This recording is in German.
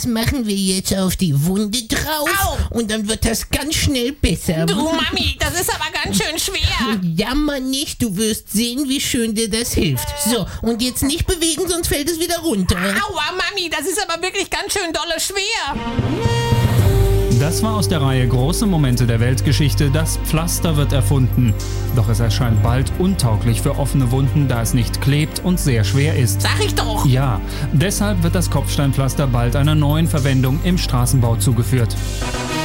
Das machen wir jetzt auf die Wunde drauf und dann wird das ganz schnell besser. Du Mami, das ist aber ganz schön schwer. Jammer nicht, du wirst sehen, wie schön dir das hilft. So, und jetzt nicht bewegen, sonst fällt es wieder runter. Aua Mami, das ist aber wirklich ganz schön dolle schwer. Das war aus der Reihe Große Momente der Weltgeschichte. Das Pflaster wird erfunden. Doch es erscheint bald untauglich für offene Wunden, da es nicht klebt und sehr schwer ist. Sag ich doch. Ja, deshalb wird das Kopfsteinpflaster bald einer neuen Verwendung im Straßenbau zugeführt.